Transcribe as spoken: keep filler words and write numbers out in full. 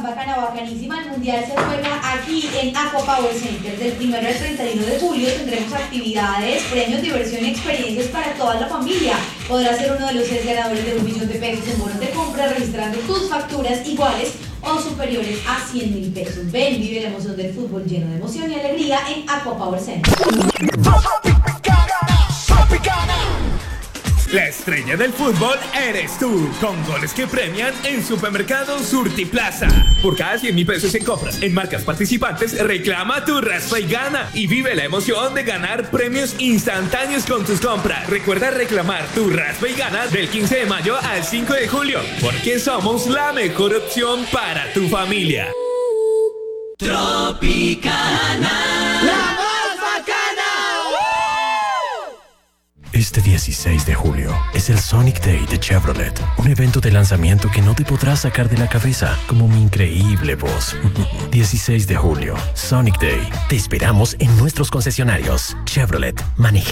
más bacana, bacanísima. El mundial se juega aquí en Aqua Power Center. Del primero al treinta y uno de julio tendremos actividades, premios, diversión y experiencias para toda la familia. Podrás ser uno de los seis ganadores de un millón de pesos en bonos de compra registrando tus facturas iguales o superiores a cien mil pesos. Ven, vive la emoción del fútbol lleno de emoción y alegría en Aqua Power Center. La estrella del fútbol eres tú, con goles que premian en Supermercado Surtiplaza. Por cada cien mil pesos en compras en marcas participantes, reclama tu raspa y gana y vive la emoción de ganar premios instantáneos con tus compras. Recuerda reclamar tu raspa y gana del quince de mayo al cinco de julio, porque somos la mejor opción para tu familia. Tropicana, la más bacana. Este dieciséis de julio es el Sonic Day de Chevrolet, un evento de lanzamiento que no te podrás sacar de la cabeza, como mi increíble voz. dieciséis de julio, Sonic Day. Te esperamos en nuestros concesionarios. Chevrolet, maneja